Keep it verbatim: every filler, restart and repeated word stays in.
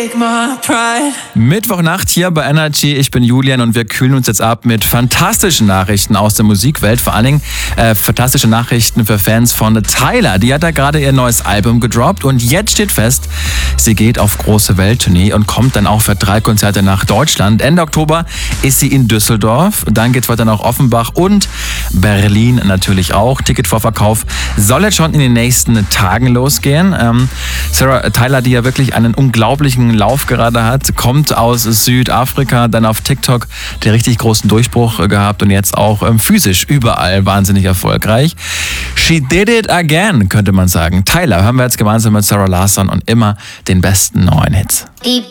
Mittwochnacht hier bei Energy. Ich bin Julian und wir kühlen uns jetzt ab mit fantastischen Nachrichten aus der Musikwelt. Vor allen Dingen äh, fantastische Nachrichten für Fans von Tyla. Die hat da gerade ihr neues Album gedroppt und jetzt steht fest, sie geht auf große Welttournee und kommt dann auch für drei Konzerte nach Deutschland. Ende Oktober ist sie in Düsseldorf. Dann geht's weiter nach Offenbach und Berlin natürlich auch. Ticketvorverkauf soll jetzt schon in den nächsten Tagen losgehen. Ähm, Sarah Tyla, die ja wirklich einen unglaublichen Lauf gerade hat, kommt aus Südafrika, dann auf TikTok den richtig großen Durchbruch gehabt und jetzt auch ähm, physisch überall wahnsinnig erfolgreich. She did it again, könnte man sagen. Tyla hören wir jetzt gemeinsam mit Sarah Larsson und immer den besten neuen Hits.